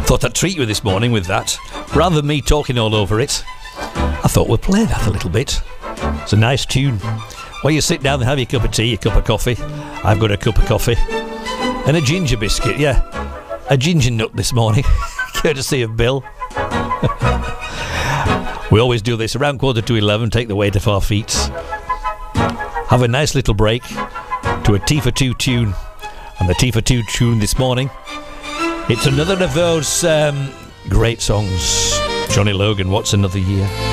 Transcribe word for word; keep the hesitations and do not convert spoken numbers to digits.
Thought I'd treat you this morning with that. Rather than me talking all over it, I thought we'll play that a little bit. It's a nice tune. While you sit down and have your cup of tea, your cup of coffee. I've got a cup of coffee. And a ginger biscuit, yeah. A ginger nut this morning. Courtesy of Bill. We always do this around quarter to eleven, take the weight off our feet. Have a nice little break to a T for two tune. And the T for two tune this morning, it's another of those um, great songs. Johnny Logan, What's Another Year?